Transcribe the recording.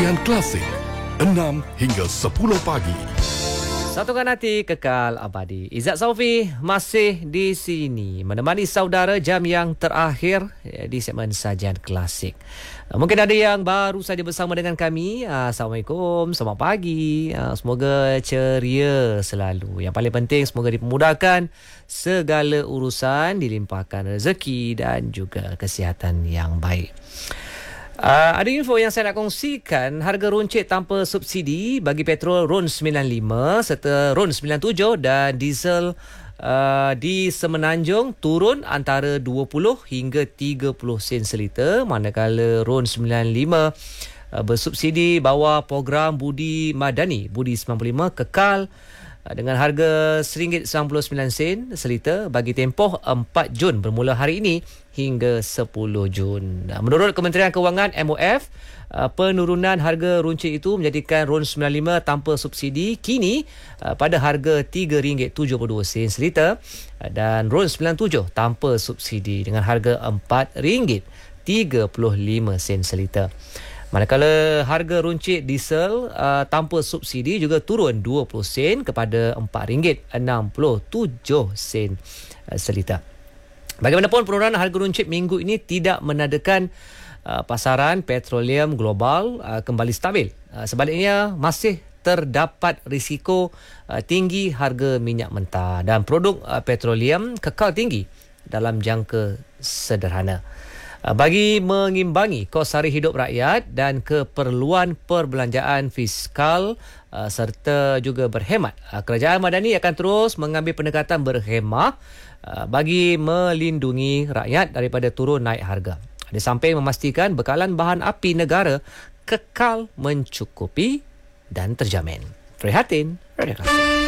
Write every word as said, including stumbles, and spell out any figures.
Sajian klasik enam hingga sepuluh pagi. Satukan hati, kekal abadi. Izzat Saufi masih di sini menemani saudara jam yang terakhir di segmen Sajian Klasik. Mungkin ada yang baru saja bersama dengan kami. Assalamualaikum, selamat pagi. Semoga ceria selalu. Yang paling penting semoga dipermudahkan segala urusan, dilimpahkan rezeki dan juga kesihatan yang baik. Uh, ada info yang saya nak kongsikan. Harga runcit tanpa subsidi bagi petrol RON sembilan puluh lima serta RON sembilan puluh tujuh dan diesel uh, di Semenanjung turun antara dua puluh hingga tiga puluh sen seliter, manakala RON sembilan puluh lima uh, bersubsidi bawah program Budi Madani Budi sembilan puluh lima kekal uh, dengan harga seringgit sembilan puluh sembilan sen seliter bagi tempoh empat Jun bermula hari ini hingga sepuluh Jun. Menurut Kementerian Kewangan M O F, penurunan harga runcit itu menjadikan RON sembilan puluh lima tanpa subsidi kini pada harga tiga ringgit tujuh puluh dua sen seliter dan RON sembilan puluh tujuh tanpa subsidi dengan harga empat ringgit tiga puluh lima sen seliter. Manakala harga runcit diesel uh, tanpa subsidi juga turun dua puluh sen kepada empat ringgit enam puluh tujuh sen uh, seliter. Bagaimanapun, penurunan harga runcit minggu ini tidak menandakan uh, pasaran petroleum global uh, kembali stabil. Uh, sebaliknya, masih terdapat risiko uh, tinggi harga minyak mentah dan produk uh, petroleum kekal tinggi dalam jangka sederhana. Uh, bagi mengimbangi kos sara hidup rakyat dan keperluan perbelanjaan fiskal uh, serta juga berhemat, uh, Kerajaan Madani akan terus mengambil pendekatan berhemah bagi melindungi rakyat daripada turun naik harga. Di samping memastikan bekalan bahan api negara kekal mencukupi dan terjamin. Prihatin, Radio Klasik.